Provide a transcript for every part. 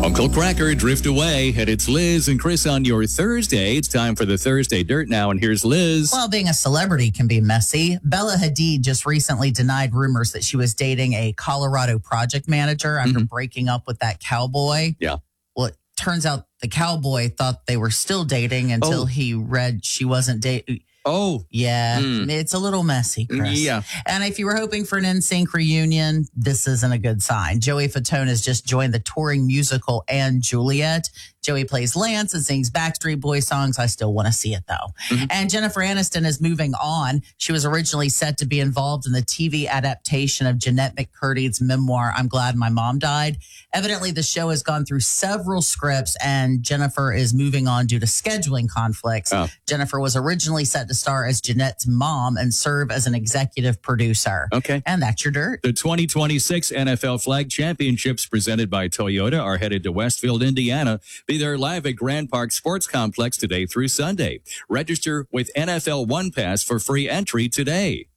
Uncle Cracker, drift away. And it's Liz and Chris on your Thursday. It's time for the Thursday Dirt now. And here's Liz. Well, being a celebrity can be messy. Bella Hadid just recently denied rumors that she was dating a Colorado project manager after breaking up with that cowboy. Yeah. Well, it turns out the cowboy thought they were still dating until he read she wasn't dating. Oh. Yeah, it's a little messy, Chris. Yeah. And if you were hoping for an NSYNC reunion, this isn't a good sign. Joey Fatone has just joined the touring musical & Juliet. Joey plays Lance and sings Backstreet Boys songs. I still want to see it, though. And Jennifer Aniston is moving on. She was originally set to be involved in the TV adaptation of Jeanette McCurdy's memoir, I'm Glad My Mom Died. Evidently, the show has gone through several scripts, and Jennifer is moving on due to scheduling conflicts. Oh. Jennifer was originally set to star as Jeanette's mom and serve as an executive producer. Okay. And that's your dirt. The 2026 NFL Flag Championships presented by Toyota are headed to Westfield, Indiana. Be there live at Grand Park Sports Complex today through Sunday. Register with NFL One Pass for free entry today.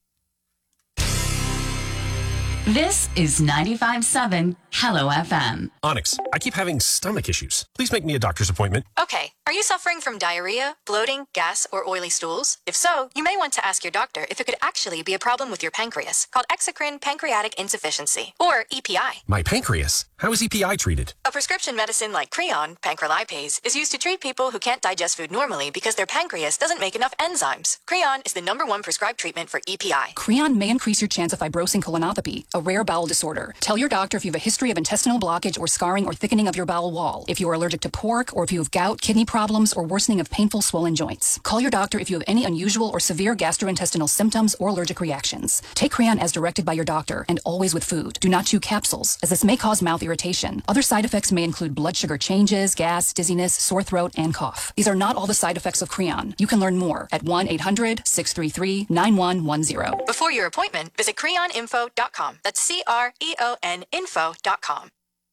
This is 95.7 Hello FM. Onyx, I keep having stomach issues. Please make me a doctor's appointment. Okay, are you suffering from diarrhea, bloating, gas, or oily stools? If so, you may want to ask your doctor if it could actually be a problem with your pancreas, called exocrine pancreatic insufficiency, or EPI. My pancreas? How is EPI treated? A prescription medicine like Creon, pancrelipase, is used to treat people who can't digest food normally because their pancreas doesn't make enough enzymes. Creon is the #1 prescribed treatment for EPI. Creon may increase your chance of fibrosing colonopathy, a rare bowel disorder. Tell your doctor if you have a history of intestinal blockage or scarring or thickening of your bowel wall, if you are allergic to pork, or if you have gout, kidney problems, or worsening of painful swollen joints. Call your doctor if you have any unusual or severe gastrointestinal symptoms or allergic reactions. Take Creon as directed by your doctor and always with food. Do not chew capsules, as this may cause mouth irritation. Other side effects may include blood sugar changes, gas, dizziness, sore throat, and cough. These are not all the side effects of Creon. You can learn more at 1-800-633-9110. Before your appointment, visit creoninfo.com. That's CREON info.com.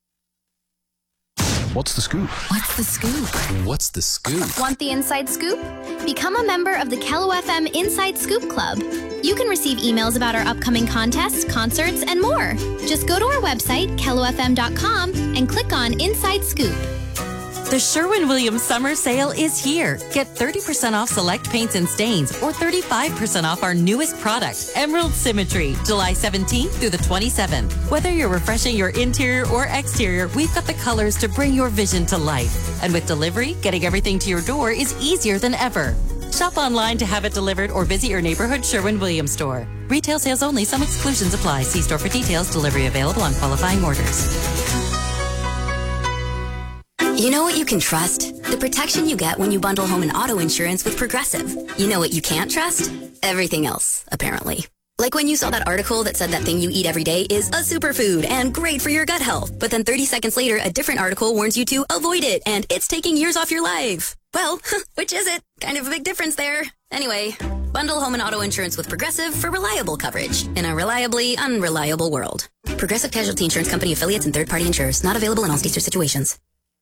What's the scoop? What's the scoop? What's the scoop? Want the inside scoop? Become a member of the Kello FM Inside Scoop Club. You can receive emails about our upcoming contests, concerts, and more. Just go to our website, kellofm.com, and click on Inside Scoop. The Sherwin-Williams Summer Sale is here. Get 30% off select paints and stains or 35% off our newest product, Emerald Symmetry, July 17th through the 27th. Whether you're refreshing your interior or exterior, we've got the colors to bring your vision to life. And with delivery, getting everything to your door is easier than ever. Shop online to have it delivered or visit your neighborhood Sherwin-Williams store. Retail sales only. Some exclusions apply. See store for details. Delivery available on qualifying orders. You know what you can trust? The protection you get when you bundle home and auto insurance with Progressive. You know what you can't trust? Everything else, apparently. Like when you saw that article that said that thing you eat every day is a superfood and great for your gut health. But then 30 seconds later, a different article warns you to avoid it and it's taking years off your life. Well, which is it? Kind of a big difference there. Anyway, bundle home and auto insurance with Progressive for reliable coverage in a reliably unreliable world. Progressive Casualty Insurance Company affiliates and third-party insurers. Not available in all states or situations.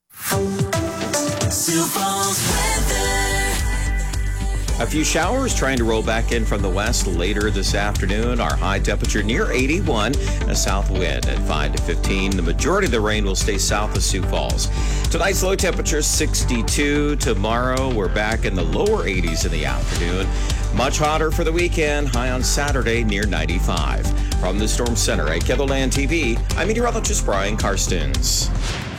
A few showers trying to roll back in from the west later this afternoon. Our high temperature near 81, a south wind at 5 to 15. The majority of the rain will stay south of Sioux Falls. Tonight's low temperature 62. Tomorrow we're back in the lower 80s in the afternoon. Much hotter for the weekend. High on Saturday near 95. From the Storm Center at KELOLAND TV, I'm meteorologist Brian Karstens.